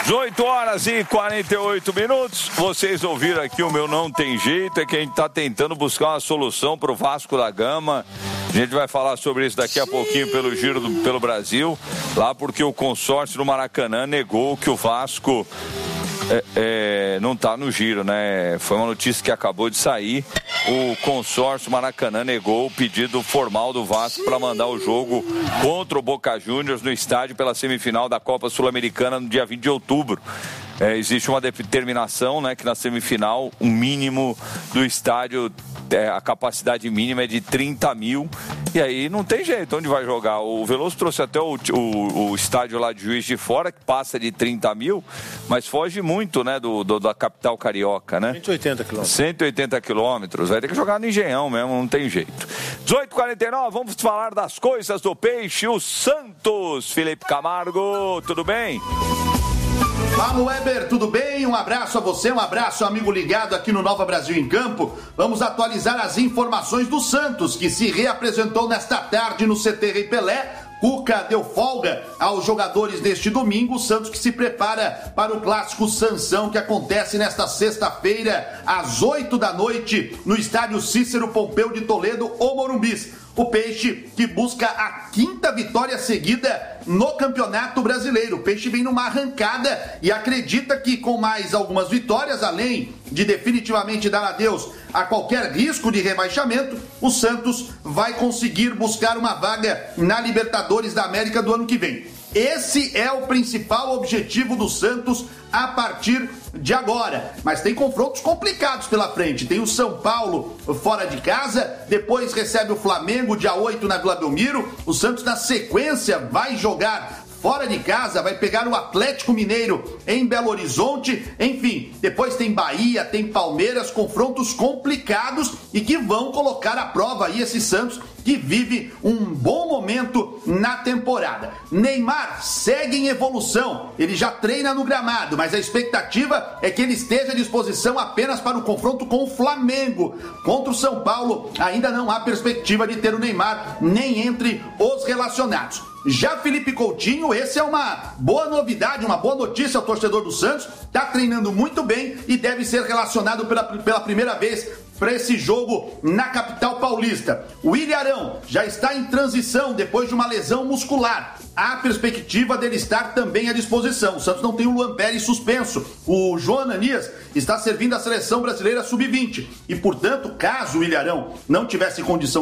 18h48. Vocês ouviram aqui o meu não tem jeito, é que a gente está tentando buscar uma solução para o Vasco da Gama. A gente vai falar sobre isso daqui a pouquinho pelo Giro pelo Brasil, lá porque o consórcio do Maracanã negou que o Vasco não está no Giro, né? Foi uma notícia que acabou de sair. O consórcio Maracanã negou o pedido formal do Vasco para mandar o jogo contra o Boca Juniors no estádio pela semifinal da Copa Sul-Americana no dia 20 de outubro. Existe uma determinação, né, que na semifinal o mínimo do estádio, a capacidade mínima é de 30 mil, e aí não tem jeito, onde vai jogar? O Veloso trouxe até o estádio lá de Juiz de Fora, que passa de 30 mil, mas foge muito, né, da capital carioca, né? 180 quilômetros. 180 quilômetros, vai ter que jogar no Engenhão mesmo, não tem jeito. 18h49, vamos falar das coisas do peixe, o Santos. Felipe Camargo, tudo bem? Fala, Weber, tudo bem? Um abraço a você, um abraço, amigo ligado aqui no Nova Brasil em Campo. Vamos atualizar as informações do Santos, que se reapresentou nesta tarde no CT Rei Pelé. Cuca deu folga aos jogadores neste domingo. O Santos que se prepara para o clássico Sansão, que acontece nesta sexta-feira, às 8 da noite, no estádio Cícero Pompeu de Toledo, o Morumbis. O Peixe que busca a 5ª vitória seguida no Campeonato Brasileiro. O Peixe vem numa arrancada e acredita que com mais algumas vitórias, além de definitivamente dar adeus a qualquer risco de rebaixamento, o Santos vai conseguir buscar uma vaga na Libertadores da América do ano que vem. Esse é o principal objetivo do Santos a partir de agora. Mas tem confrontos complicados pela frente. Tem o São Paulo fora de casa, depois recebe o Flamengo dia 8 na Vila Belmiro. O Santos na sequência vai jogar fora de casa, vai pegar o Atlético Mineiro em Belo Horizonte. Enfim, depois tem Bahia, tem Palmeiras, confrontos complicados e que vão colocar à prova aí esse Santos que vive um bom momento na temporada. Neymar segue em evolução, ele já treina no gramado, mas a expectativa é que ele esteja à disposição apenas para o confronto com o Flamengo. Contra o São Paulo, ainda não há perspectiva de ter o Neymar nem entre os relacionados. Já Felipe Coutinho, esse é uma boa novidade, uma boa notícia ao torcedor do Santos, está treinando muito bem e deve ser relacionado pela primeira vez para esse jogo na capital paulista. O William Arão já está em transição depois de uma lesão muscular. Há perspectiva dele estar também à disposição. O Santos não tem o Luan Pérez suspenso. O João Ananias está servindo a seleção brasileira sub-20 e, portanto, caso o William Arão não tivesse condição